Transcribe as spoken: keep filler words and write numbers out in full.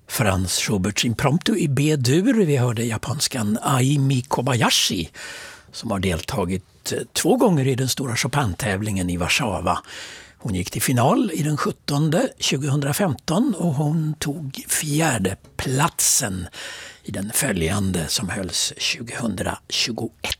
Franz Schuberts impromptu i B-dur. Vi hörde japanskan Aimi Kobayashi som har deltagit två gånger i den stora Chopin-tävlingen i Warszawa. Hon gick till final i den sjuttonde tjugohundrafemton och hon tog fjärde platsen i den följande som hölls tjugohundratjugoett.